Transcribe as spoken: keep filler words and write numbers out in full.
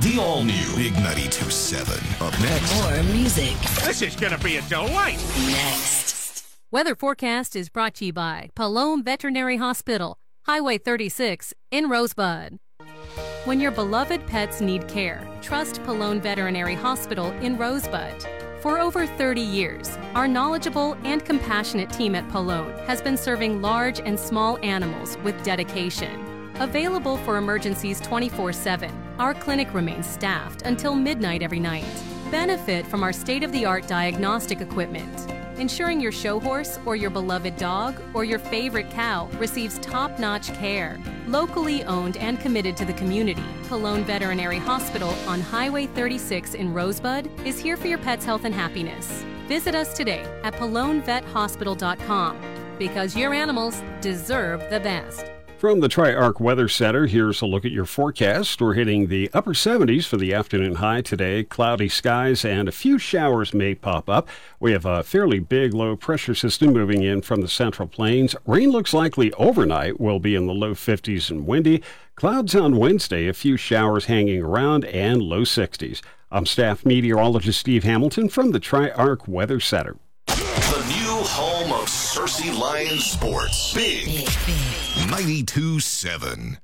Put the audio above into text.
The all-new Big ninety-two point seven. Up next. More music. This is going to be a delight. Next. Weather forecast is brought to you by Palome Veterinary Hospital, Highway thirty-six in Rosebud. When your beloved pets need care, trust Palome Veterinary Hospital in Rosebud. For over thirty years, our knowledgeable and compassionate team at Palome has been serving large and small animals with dedication. Available for emergencies twenty-four seven, our clinic remains staffed until midnight every night. Benefit from our state-of-the-art diagnostic equipment, ensuring your show horse or your beloved dog or your favorite cow receives top-notch care. Locally owned and committed to the community, Palome Veterinary Hospital on Highway thirty-six in Rosebud is here for your pet's health and happiness. Visit us today at palone vet hospital dot com because your animals deserve the best. From the Tri-Arc Weather Center, here's a look at your forecast. We're hitting the upper seventies for the afternoon high today. Cloudy skies and a few showers may pop up. We have a fairly big low-pressure system moving in from the Central Plains. Rain looks likely overnight. Will be in the low fifties and windy. Clouds on Wednesday, a few showers hanging around, and low sixties. I'm staff meteorologist Steve Hamilton from the Tri-Arc Weather Center. The new home of Cersei Lions Sports. Big, Big, big. ninety-two point seven.